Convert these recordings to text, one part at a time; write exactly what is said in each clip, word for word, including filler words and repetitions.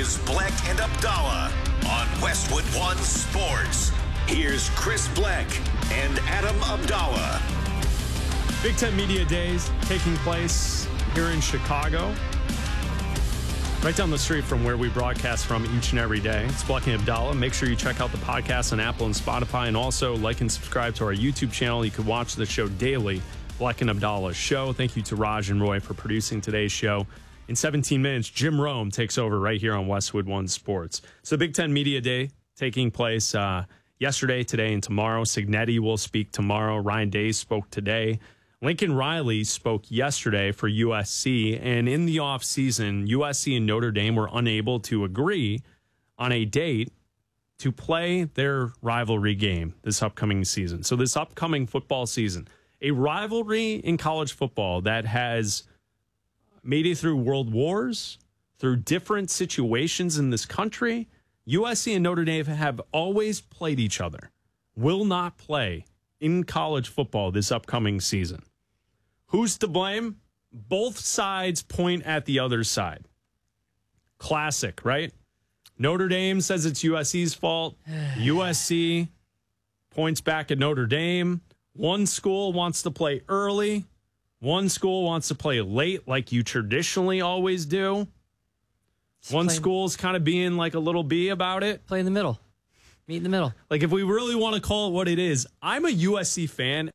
is Bleck and Abdallah on Westwood One Sports. Here's Chris Bleck and Adam Abdallah. Big Ten Media Days taking place here in Chicago, right down the street from where we broadcast from each and every day. It's Bleck and Abdallah. Make sure you check out the podcast on Apple and Spotify, and also like and subscribe to our YouTube channel. You can watch the show daily, Bleck and Abdallah Show. Thank you to Raj and Roy for producing today's show. In seventeen minutes, Jim Rome takes over right here on Westwood One Sports. So Big Ten Media Day taking place uh, yesterday, today, and tomorrow. Cignetti will speak tomorrow. Ryan Day spoke today. Lincoln Riley spoke yesterday for U S C. And in the offseason, U S C and Notre Dame were unable to agree on a date to play their rivalry game this upcoming season. So this upcoming football season, a rivalry in college football that has made it through world wars, through different situations in this country. U S C and Notre Dame have always played each other, will not play in college football this upcoming season. Who's to blame? Both sides point at the other side. Classic, right? Notre Dame says it's U S C's fault. U S C points back at Notre Dame. One school wants to play early. One school wants to play late like you traditionally always do. One play, school's kind of being like a little bee about it. Play in the middle. Meet in the middle. Like if we really want to call it what it is, I'm a U S C fan.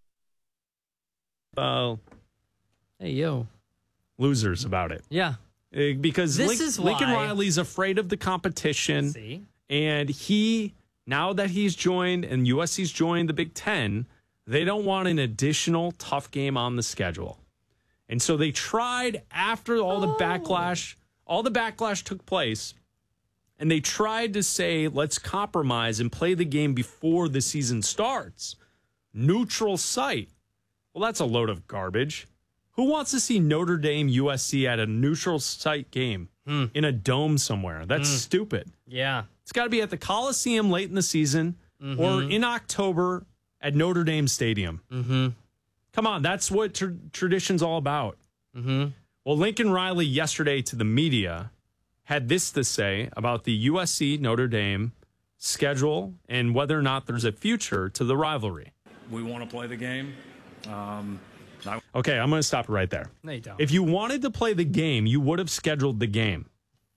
Uh, hey, yo. Losers about it. Yeah. Uh, because this Link, is Lincoln why... Riley's afraid of the competition. See? And he, now that he's joined and U S C's joined the Big Ten, they don't want an additional tough game on the schedule. And so they tried after all the backlash, all the backlash took place, and they tried to say, let's compromise and play the game before the season starts. Neutral site. Well, that's a load of garbage. Who wants to see Notre Dame U S C at a neutral site game hmm. in a dome somewhere? That's hmm. stupid. Yeah. It's got to be at the Coliseum late in the season mm-hmm. or in October at Notre Dame Stadium. Mm-hmm. Come on, that's what tra- tradition's all about. Mm-hmm. Well, Lincoln Riley yesterday to the media had this to say about the U S C Notre Dame schedule and whether or not there's a future to the rivalry. We want to play the game. Um, I- okay, I'm going to stop it right there. No, you don't. If you wanted to play the game, you would have scheduled the game.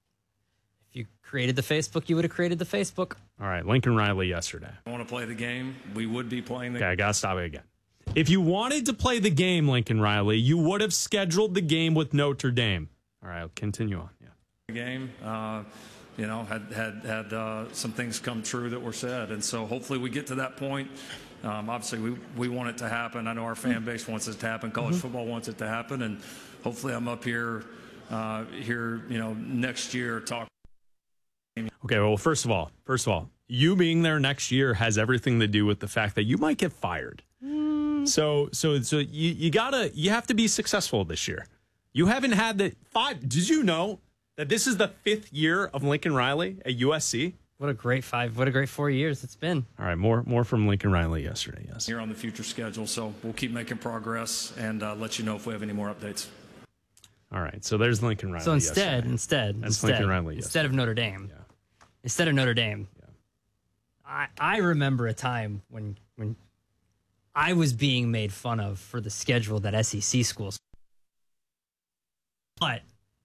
If you created the Facebook, you would have created the Facebook. All right, Lincoln Riley yesterday. I want to play the game. We would be playing the Okay, I got to stop it again. If you wanted to play the game, Lincoln Riley, you would have scheduled the game with Notre Dame. All right, I'll continue on. Yeah. game. Uh, you know, had had had uh, some things come true that were said, and so hopefully we get to that point. Um, obviously, we we want it to happen. I know our fan base wants it to happen. College mm-hmm. football wants it to happen, and hopefully, I'm up here uh, here, you know, next year talking. Okay, well, first of all, first of all, you being there next year has everything to do with the fact that you might get fired. Mm. So, so, so you you gotta you have to be successful this year. You haven't had the five. Did you know that this is the fifth year of Lincoln Riley at U S C? What a great five. What a great four years it's been. All right, more more from Lincoln Riley yesterday. Yes, here on the future schedule, so we'll keep making progress and uh, let you know if we have any more updates. All right, so there's Lincoln Riley. So instead, yesterday. instead, That's instead, Lincoln Riley instead yesterday. of Notre Dame, Yeah. instead of Notre Dame, Yeah. I I remember a time when when I was being made fun of for the schedule that S E C schools, but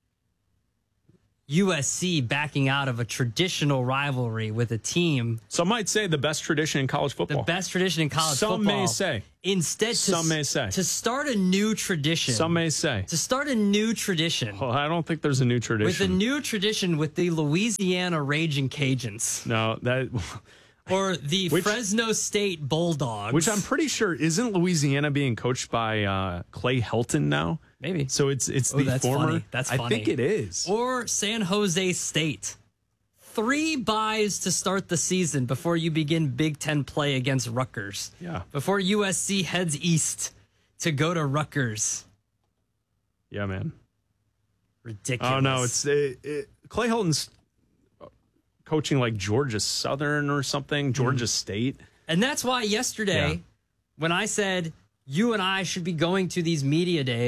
U S C backing out of a traditional rivalry with a team. Some might say the best tradition in college football. The best tradition in college Some football. Some may say. Instead, to, Some may say. To start a new tradition. Some may say. To start a new tradition. Well, I don't think there's a new tradition. With a new tradition with the Louisiana Raging Cajuns. No, that... Or the which, Fresno State Bulldogs. Which I'm pretty sure, isn't Louisiana being coached by uh, Clay Helton now? Maybe. So it's it's oh, the that's former. Funny. That's funny. I think it is. Or San Jose State. Three buys to start the season before you begin Big Ten play against Rutgers. Yeah. Before U S C heads east to go to Rutgers. Yeah, man. Ridiculous. Oh, no. It's it, it, Clay Helton's coaching like Georgia Southern or something, Georgia mm. State. And that's why yesterday, yeah. when I said you and I should be going to these media days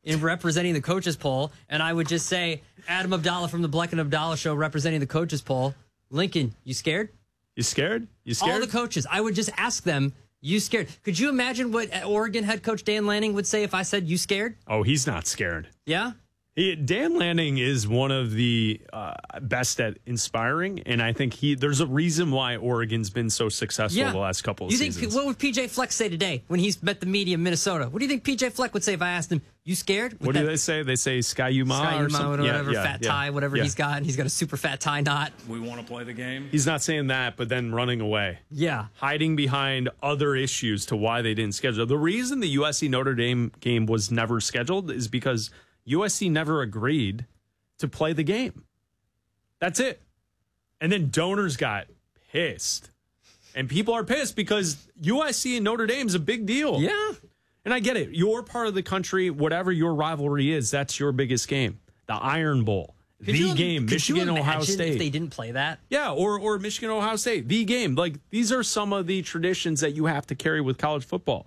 in representing the coaches poll, and I would just say, Adam Abdallah from the Bleck and Abdallah show representing the coaches poll. Lincoln, you scared? You scared? You scared? All the coaches. I would just ask them, you scared? Could you imagine what Oregon head coach Dan Lanning would say if I said, you scared? Oh, he's not scared. Yeah? He, Dan Lanning is one of the uh, best at inspiring, and I think he. There's a reason why Oregon's been so successful Yeah. the last couple of you seasons. Think, what would P J Fleck say today when he's met the media in Minnesota? What do you think P J Fleck would say if I asked him, you scared? With what do that they say? They say Sky Yuma Sky or Yuma, something? whatever, Yeah, yeah, fat yeah. tie, whatever Yeah. he's got. And he's got a super fat tie knot. We want to play the game. He's not saying that, but then running away. Yeah. Hiding behind other issues to why they didn't schedule. The reason the U S C Notre Dame game was never scheduled is because U S C never agreed to play the game. That's it. And then donors got pissed. And people are pissed because U S C and Notre Dame is a big deal. Yeah. And I get it. Your part of the country, whatever your rivalry is, that's your biggest game. The Iron Bowl. Could the you, game. could Michigan, you Ohio imagine State. if they didn't play that? Yeah, or or Michigan, Ohio State, the game. Like, these are some of the traditions that you have to carry with college football.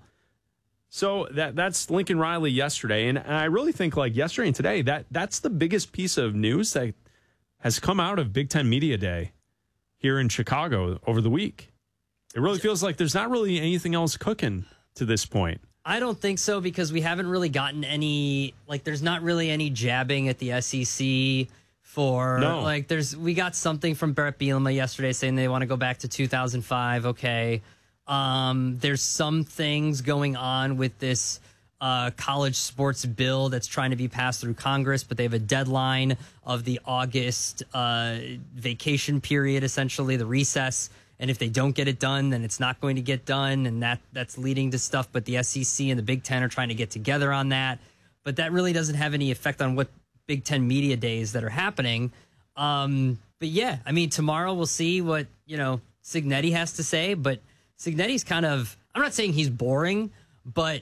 So that that's Lincoln Riley yesterday, and, and I really think like yesterday and today that that's the biggest piece of news that has come out of Big Ten Media Day here in Chicago over the week. It really feels like there's not really anything else cooking to this point. I don't think so because we haven't really gotten any, like, there's not really any jabbing at the S E C for, No. like, there's, we got something from Barrett Bielema yesterday saying they want to go back to two thousand five. Okay. Um, there's some things going on with this uh, college sports bill that's trying to be passed through Congress, but they have a deadline of the August uh, vacation period, essentially, the recess. And if they don't get it done, then it's not going to get done. And that that's leading to stuff. But the S E C and the Big Ten are trying to get together on that. But that really doesn't have any effect on what Big Ten media days that are happening. Um, but yeah, I mean, tomorrow we'll see what, you know, Cignetti has to say. But Cignetti's kind of, I'm not saying he's boring, but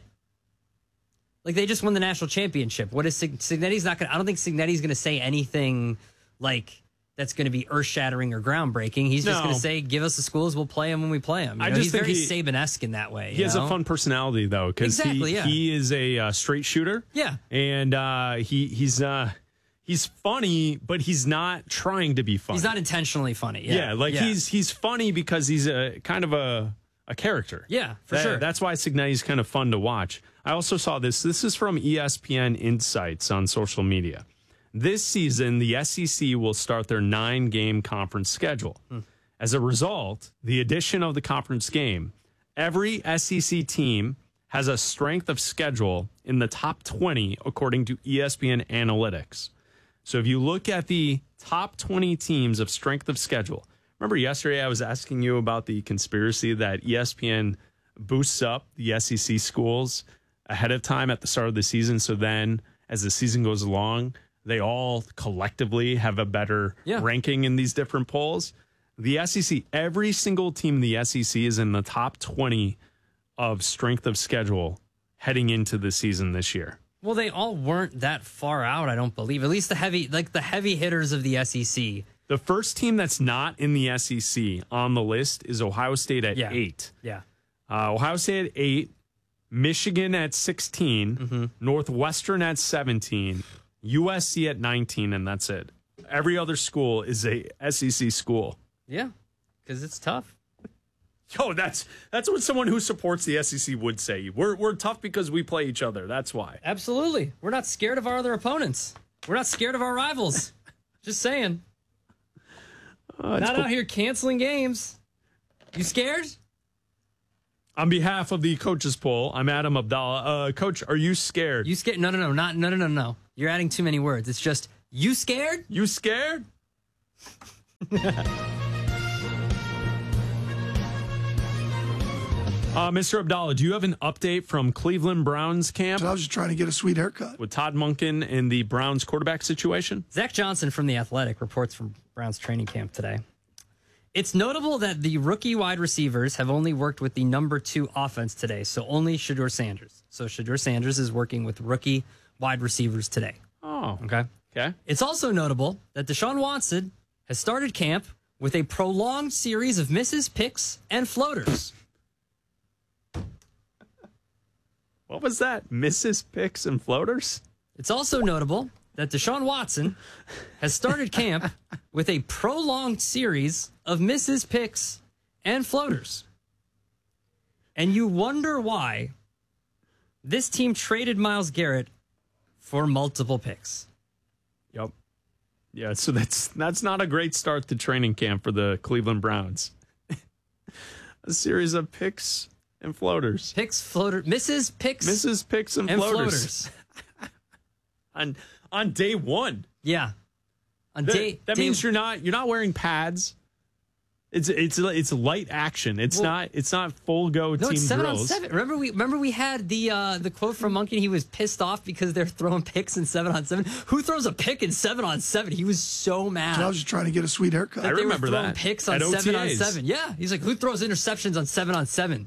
like they just won the national championship. What is Cig- Cignetti's not going to, I don't think Cignetti's going to say anything like that's going to be earth shattering or groundbreaking. He's just No. going to say, give us the schools, we'll play them when we play them. You I know, just he's think very he- Saban-esque in that way. He you has know? a fun personality, though, because Exactly, he, yeah. he is a uh, straight shooter. Yeah. And uh, he he's uh, he's funny, but he's not trying to be funny. He's not intentionally funny. Yeah, Yeah, like yeah. he's he's funny because he's a kind of a a character. Yeah, for That- sure. That's why Cignetti's kind of fun to watch. I also saw this. This is from E S P N Insights on social media. This season, the S E C will start their nine-game conference schedule. Hmm. As a result, the addition of the conference game, every S E C team has a strength of schedule in the top twenty, according to E S P N Analytics. So if you look at the top twenty teams of strength of schedule, remember yesterday I was asking you about the conspiracy that E S P N boosts up the S E C schools ahead of time at the start of the season. So then as the season goes along, they all collectively have a better Yeah. ranking in these different polls. The S E C, every single team in the S E C is in the top twenty of strength of schedule heading into the season this year. Well, they all weren't that far out, I don't believe. At least the heavy, like the heavy hitters of the S E C. The first team that's not in the S E C on the list is Ohio State at Yeah. eight. Yeah. Uh, Ohio State at eight, Michigan at sixteen, Mm-hmm. Northwestern at seventeen, U S C at nineteen, and that's it. Every other school is a S E C school. Yeah. Because it's tough. Yo, that's that's what someone who supports the S E C would say. We're we're tough because we play each other. That's why. Absolutely. We're not scared of our other opponents. We're not scared of our rivals. Just saying. Uh, it's Not cool. out here canceling games. You scared? On behalf of the coaches poll, I'm Adam Abdallah. Uh, Coach, are you scared? You scared? No, no, no, not no, no, no, no. You're adding too many words. It's just you scared. You scared? uh, Mister Abdallah, do you have an update from Cleveland Browns camp I was just trying to get a sweet haircut. with Todd Monken in the Browns quarterback situation? Zach Johnson from The Athletic reports from Browns training camp today. It's notable that the rookie wide receivers have only worked with the number two offense today, so only Shedeur Sanders. So Shedeur Sanders is working with rookie wide receivers today. Oh, Okay. okay. It's also notable that Deshaun Watson has started camp with a prolonged series of misses, picks, and floaters. What was that? Misses, picks, and floaters? It's also notable that Deshaun Watson has started camp with a prolonged series of misses, picks, and floaters. And you wonder why this team traded Myles Garrett for multiple picks. Yep. Yeah, so that's that's not a great start to training camp for the Cleveland Browns. A series of picks and floaters. Picks, floater, misses, picks, misses, picks, and, and floaters. floaters. on on day one. Yeah. On that day that day, means you're not you're not wearing pads. It's it's it's light action. It's well, not it's not full go no, team it's seven drills. on seven. Remember we remember we had the uh, the quote from Monkey. He was pissed off because they're throwing picks in seven on seven. Who throws a pick in seven on seven? He was so mad. I was just trying to get a sweet haircut. That I they remember were throwing that picks on at seven O T As. on seven. Yeah, he's like, who throws interceptions on seven on seven?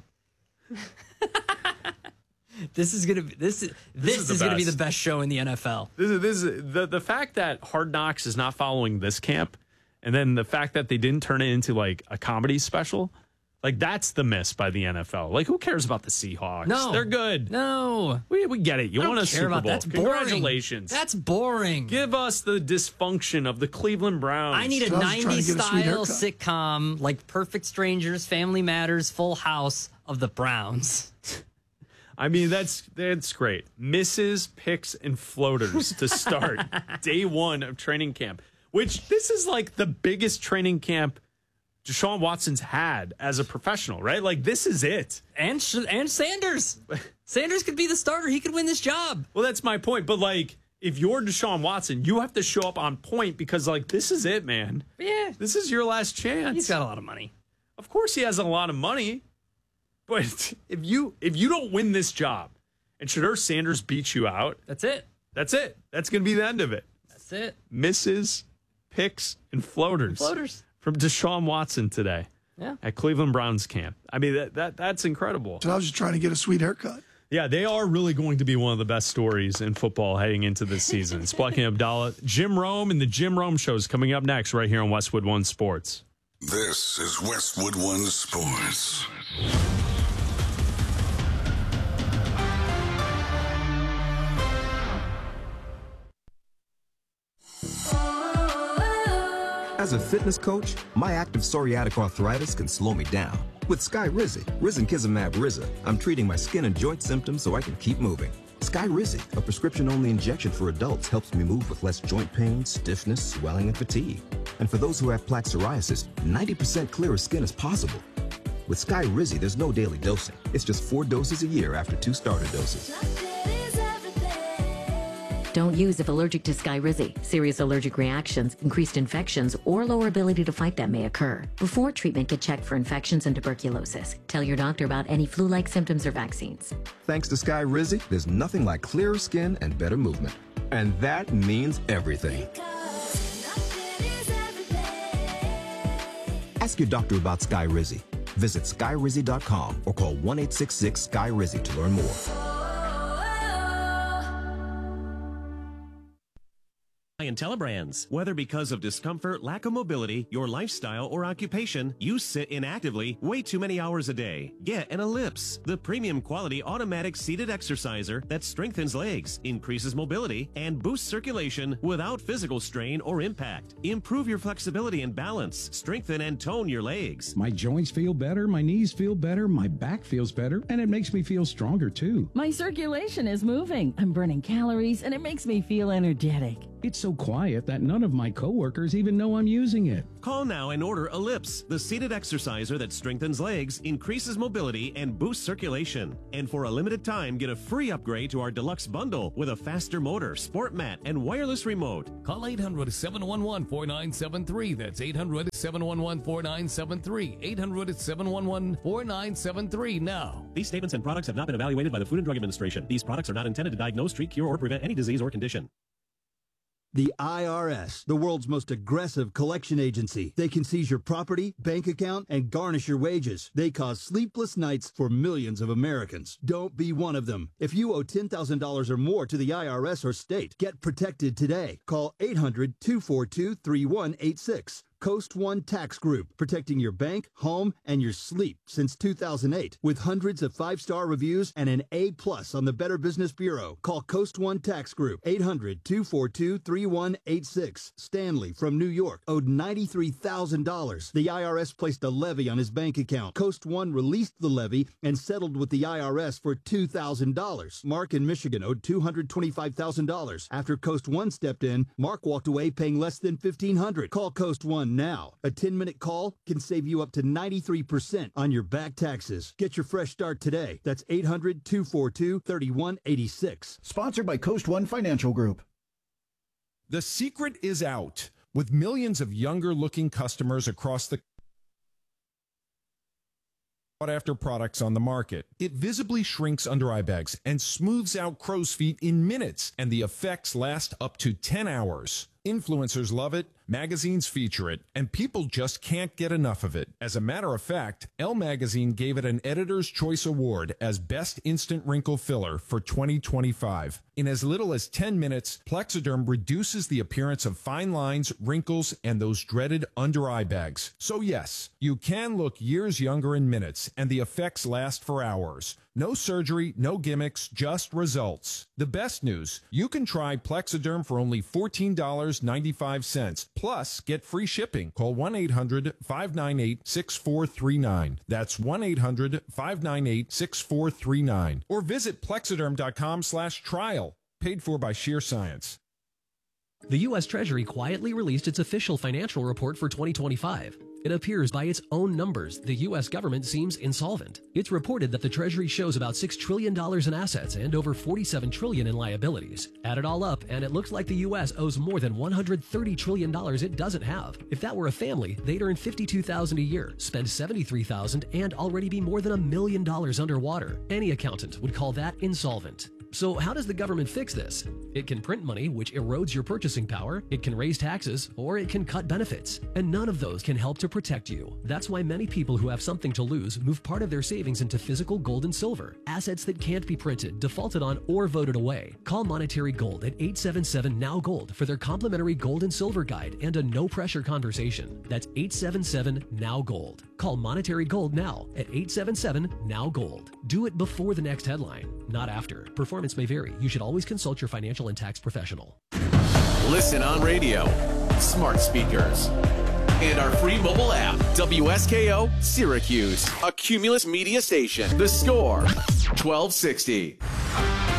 This is gonna be this. This, this is, is gonna be the best show in the N F L. This is, this is the the fact that Hard Knocks is not following this camp, and then the fact that they didn't turn it into like a comedy special, like that's the miss by the N F L. Like, who cares about the Seahawks? No, they're good. No, we we get it. You I want don't a care Super about Bowl? that. That's boring. Congratulations. That's boring. Give us the dysfunction of the Cleveland Browns. I need a nineties style sitcom like Perfect Strangers, Family Matters, Full House of the Browns. I mean, that's that's great. Misses, picks, and floaters to start day one of training camp, which this is like the biggest training camp Deshaun Watson's had as a professional, right? Like, this is it. And and Sanders. Sanders could be the starter. He could win this job. Well, that's my point. But, like, if you're Deshaun Watson, you have to show up on point because, like, this is it, man. Yeah. This is your last chance. He's got a lot of money. Of course he has a lot of money. But if you if you don't win this job and Shedeur Sanders beats you out, that's it. That's it. That's going to be the end of it. That's it. Misses, picks, and floaters. Floaters. From Deshaun Watson today. Yeah. At Cleveland Browns camp. I mean, that, that that's incredible. So I was just trying to get a sweet haircut. Yeah, they are really going to be one of the best stories in football heading into this season. Splucky Abdallah, Jim Rome, and the Jim Rome Show is coming up next right here on Westwood One Sports. This is Westwood One Sports. As a fitness coach, my active psoriatic arthritis can slow me down. With Skyrizi, Risankizumab Riza, I'm treating my skin and joint symptoms so I can keep moving. Skyrizi, a prescription-only injection for adults, helps me move with less joint pain, stiffness, swelling, and fatigue. And for those who have plaque psoriasis, ninety percent clearer skin is possible. With Skyrizi, there's no daily dosing. It's just four doses a year after two starter doses. Don't use if allergic to Skyrizi. Serious allergic reactions, increased infections, or lower ability to fight them may occur. Before treatment, get checked for infections and tuberculosis. Tell your doctor about any flu-like symptoms or vaccines. Thanks to Skyrizi, there's nothing like clearer skin and better movement. And that means everything. Ask your doctor about Skyrizi. Visit skyrizi dot com or call one eight six six Sky Rizi to learn more. And Telebrands. Whether because of discomfort, lack of mobility, your lifestyle, or occupation, you sit inactively way too many hours a day. Get an Ellipse, the premium quality automatic seated exerciser that strengthens legs, increases mobility, and boosts circulation without physical strain or impact. Improve your flexibility and balance, strengthen and tone your legs. My joints feel better, my knees feel better, my back feels better, and it makes me feel stronger too. My circulation is moving. I'm burning calories, and it makes me feel energetic. It's so quiet that none of my coworkers even know I'm using it. Call now and order Ellipse, the seated exerciser that strengthens legs, increases mobility, and boosts circulation. And for a limited time, get a free upgrade to our deluxe bundle with a faster motor, sport mat, and wireless remote. Call eight hundred, seven one one, four nine seven three. That's eight hundred, seven one one, four nine seven three. eight hundred, seven one one, four nine seven three now. These statements and products have not been evaluated by the Food and Drug Administration. These products are not intended to diagnose, treat, cure, or prevent any disease or condition. The I R S, the world's most aggressive collection agency. They can seize your property, bank account, and garnish your wages. They cause sleepless nights for millions of Americans. Don't be one of them. If you owe ten thousand dollars or more to the I R S or state, get protected today. Call eight hundred, two four two, three one eight six. Coast One Tax Group, protecting your bank, home, and your sleep since two thousand eight. With hundreds of five-star reviews and an A plus on the Better Business Bureau. Call Coast One Tax Group, eight hundred, two four two, three one eight six. Stanley from New York owed ninety-three thousand dollars. The I R S placed a levy on his bank account. Coast One released the levy and settled with the I R S for two thousand dollars. Mark in Michigan owed two hundred twenty-five thousand dollars. After Coast One stepped in, Mark walked away paying less than fifteen hundred dollars. Call Coast One now. A ten-minute call can save you up to ninety-three percent on your back taxes. Get your fresh start today. That's eight hundred, two four two, three one eight six. Sponsored by Coast One Financial Group. The secret is out. With millions of younger-looking customers across the after products on the market, it visibly shrinks under eye bags and smooths out crow's feet in minutes, and the effects last up to ten hours. Influencers love it, magazines feature it, and people just can't get enough of it. As a matter of fact, Elle Magazine gave it an Editor's Choice Award as Best Instant Wrinkle Filler for twenty twenty-five. In as little as ten minutes, Plexiderm reduces the appearance of fine lines, wrinkles, and those dreaded under-eye bags. So yes, you can look years younger in minutes, and the effects last for hours. No surgery, no gimmicks, just results. The best news, you can try Plexiderm for only fourteen dollars and ninety-five cents. Plus, get free shipping. Call one eight hundred, five nine eight, six four three nine. That's one eight hundred, five nine eight, six four three nine. Or visit plexiderm.com slash trial. Paid for by Sheer Science. The U S Treasury quietly released its official financial report for twenty twenty-five. It appears by its own numbers, the U S government seems insolvent. It's reported that the Treasury shows about six trillion dollars in assets and over forty-seven trillion dollars in liabilities. Add it all up, and it looks like the U S owes more than one hundred thirty trillion dollars it doesn't have. If that were a family, they'd earn fifty-two thousand dollars a year, spend seventy-three thousand dollars, and already be more than a million dollars underwater. Any accountant would call that insolvent. So how does the government fix this? It can print money, which erodes your purchasing power, it can raise taxes, or it can cut benefits. And none of those can help to protect you. That's why many people who have something to lose move part of their savings into physical gold and silver, assets that can't be printed, defaulted on, or voted away. Call Monetary Gold at eight seven seven, N O W Gold for their complimentary gold and silver guide and a no-pressure conversation. That's eight seven seven, N O W Gold. Call Monetary Gold now at eight seven seven, N O W Gold. Do it before the next headline, not after. Performance may vary. You should always consult your financial and tax professional. Listen on radio, smart speakers, and our free mobile app. W S K O Syracuse, a Cumulus media station. The Score, twelve sixty.